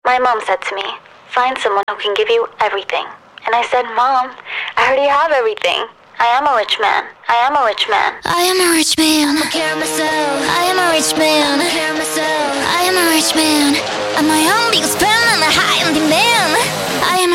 My mom said to me, find someone who can give you everything. And I said, Mom, I already have everything. I am a rich man. I am a rich man. I am a rich man. I care of myself. I am a rich man. I care of myself.